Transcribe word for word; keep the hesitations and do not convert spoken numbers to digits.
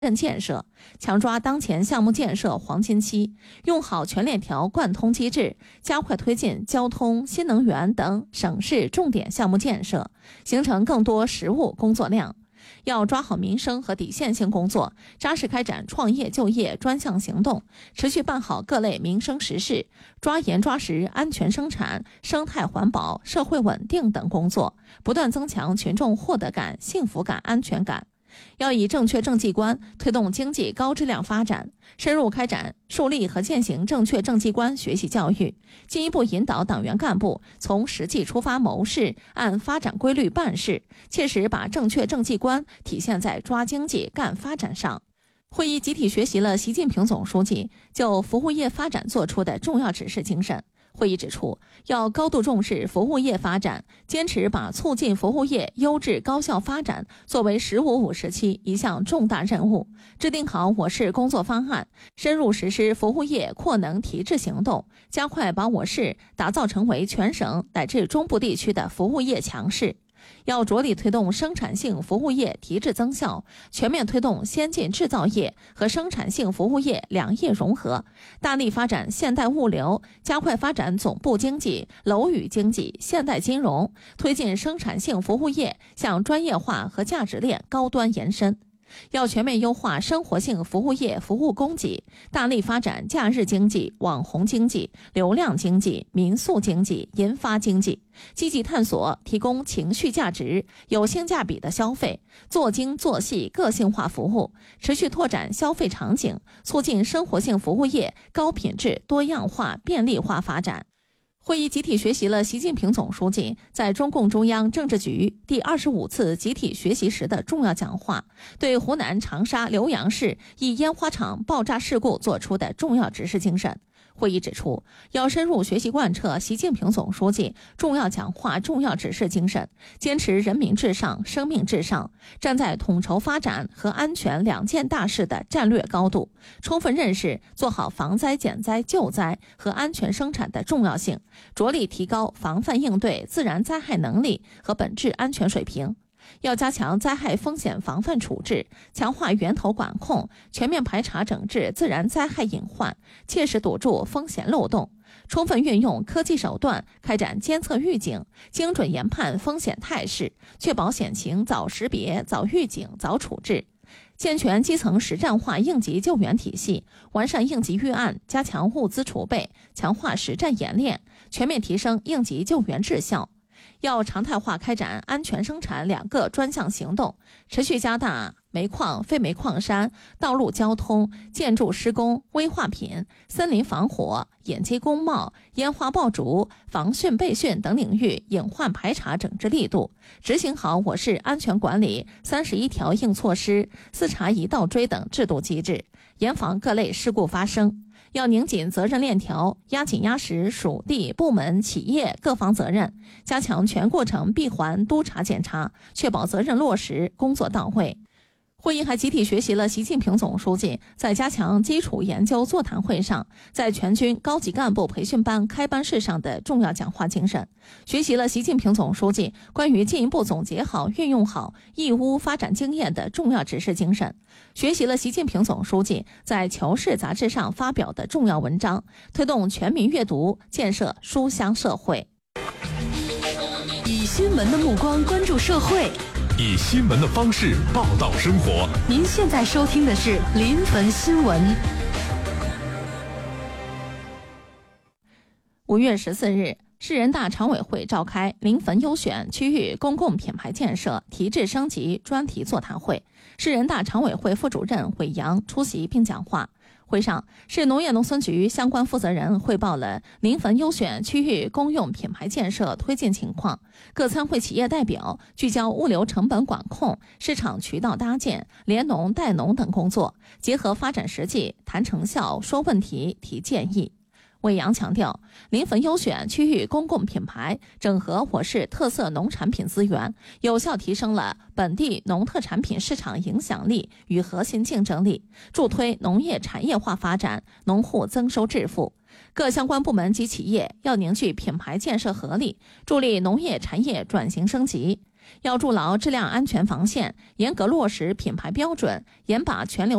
镇建设，强抓当前项目建设黄金期，用好全链条贯通机制，加快推进交通、新能源等省市重点项目建设，形成更多实务工作量。要抓好民生和底线性工作，扎实开展创业就业专项行动，持续办好各类民生实事，抓严抓实安全生产、生态环保、社会稳定等工作，不断增强群众获得感、幸福感、安全感。要以正确政绩观推动经济高质量发展，深入开展树立和践行正确政绩观学习教育，进一步引导党员干部从实际出发谋事，按发展规律办事，切实把正确政绩观体现在抓经济干发展上。会议集体学习了习近平总书记就服务业发展作出的重要指示精神。会议指出，要高度重视服务业发展，坚持把促进服务业优质高效发展作为“十五五”时期一项重大任务，制定好我市工作方案，深入实施服务业扩能提质行动，加快把我市打造成为全省乃至中部地区的服务业强市。要着力推动生产性服务业提质增效，全面推动先进制造业和生产性服务业两业融合，大力发展现代物流，加快发展总部经济、楼宇经济、现代金融，推进生产性服务业向专业化和价值链高端延伸。要全面优化生活性服务业服务供给，大力发展假日经济、网红经济、流量经济、民宿经济、银发经济，积极探索提供情绪价值、有性价比的消费，做精做细个性化服务，持续拓展消费场景，促进生活性服务业高品质、多样化、便利化发展。会议集体学习了习近平总书记在中共中央政治局第二十五次集体学习时的重要讲话，对湖南长沙浏阳市一烟花厂爆炸事故作出的重要指示精神。会议指出，要深入学习贯彻习近平总书记重要讲话重要指示精神，坚持人民至上、生命至上，站在统筹发展和安全两件大事的战略高度，充分认识做好防灾减灾救灾和安全生产的重要性，着力提高防范应对自然灾害能力和本质安全水平。要加强灾害风险防范处置，强化源头管控，全面排查整治自然灾害隐患，切实堵住风险漏洞，充分运用科技手段开展监测预警，精准研判风险态势，确保险情早识别、早预警、早处置。健全基层实战化应急救援体系，完善应急预案，加强物资储备，强化实战演练，全面提升应急救援质效。要常态化开展安全生产两个专项行动，持续加大煤矿、非煤矿山、道路交通、建筑施工、危化品、森林防火、野鸡公贸、烟花爆竹、防汛备汛等领域隐患排查整治力度，执行好我市安全管理三十一条硬措施、四查一倒追等制度机制，严防各类事故发生。要拧紧责任链条，压紧压实属地、部门、企业各方责任，加强全过程闭环督查检查，确保责任落实、工作到位。会议还集体学习了习近平总书记在加强基础研究座谈会上，在全军高级干部培训班开班式上的重要讲话精神，学习了习近平总书记关于进一步总结好、运用好义乌发展经验的重要指示精神，学习了习近平总书记在《求是》杂志上发表的重要文章，推动全民阅读，建设书香社会。 以新闻的目光关注社会， 以新闻的方式报道生活。 您现在收听的是临汾新闻。 五月十四日，市人大常委会召开临汾优选区域公共品牌建设提质升级专题座谈会，市人大常委会副主任韦阳出席并讲话。会上，市农业农村局相关负责人汇报了临汾优选区域公用品牌建设推进情况，各参会企业代表聚焦物流成本管控、市场渠道搭建、联农带农等工作，结合发展实际，谈成效、说问题、提建议。韦阳强调，临汾优选区域公共品牌整合我市特色农产品资源，有效提升了本地农特产品市场影响力与核心竞争力，助推农业产业化发展，农户增收致富。各相关部门及企业要凝聚品牌建设合力，助力农业产业转型升级。 要筑牢质量安全防线，严格落实品牌标准，严把全流